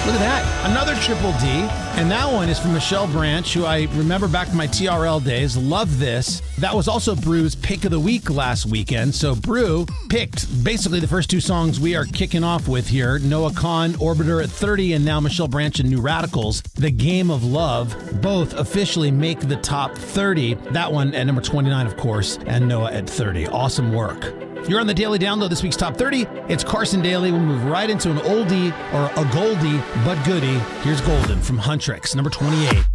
Look at that. Another Triple D. And that one is from Michelle Branch, who I remember back from my TRL days. Love this. That was also Brew's Pick of the Week last weekend. So Brew picked basically the first two songs we are kicking off with here. Noah Kahan, Orbiter at 30, and now Michelle Branch and New Radicals, The Game of Love. Both officially make the top 30. That one at number 29, of course, and Noah at 30. Awesome work. You're on the Daily Download, this week's Top 30. It's Carson Daly. We'll move right into an oldie or a goldie but goodie. Here's Golden from Huntrix, number 28.